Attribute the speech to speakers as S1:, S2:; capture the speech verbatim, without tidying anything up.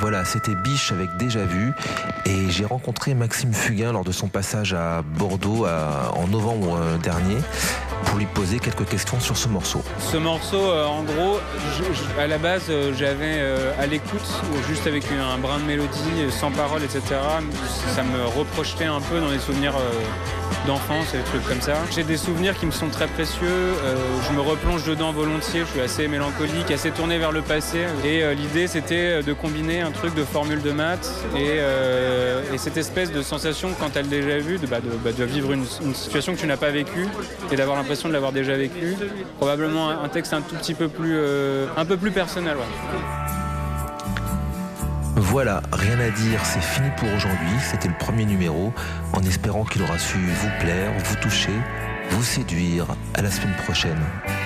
S1: Voilà, c'était Biche avec Déjà Vu. Et j'ai rencontré Maxime Fugain lors de son passage à Bordeaux à, en novembre dernier pour lui poser quelques questions sur ce morceau.
S2: Ce morceau, euh, en gros, je, je, à la base, euh, j'avais euh, à l'écoute, juste avec un brin de mélodie, sans parole, et cetera. Ça me reprojetait un peu dans les souvenirs euh, d'enfance et des trucs comme ça. J'ai des souvenirs qui me sont très précieux. Euh, je me replonge dedans volontiers. Je suis assez mélancolique, assez tourné vers le passé. Et euh, l'idée, c'était de combiner un truc de formule de maths et, euh, et cette espèce de sensation quand t'as le déjà vu, de, bah, de, bah, de vivre une, une situation que tu n'as pas vécue et d'avoir l'impression de l'avoir déjà vécu. Probablement un, un texte un tout petit peu plus, euh, un peu plus personnel. Ouais.
S1: Voilà, rien à dire, c'est fini pour aujourd'hui. C'était le premier numéro, en espérant qu'il aura su vous plaire, vous toucher, vous séduire. À la semaine prochaine.